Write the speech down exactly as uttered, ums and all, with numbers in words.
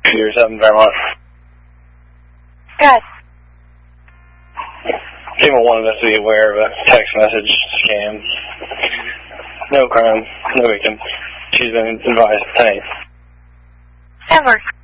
Or something, Vermont. Good. People wanted us to be aware of a text message scam. No crime, no victim. She's been advised to pay. That works.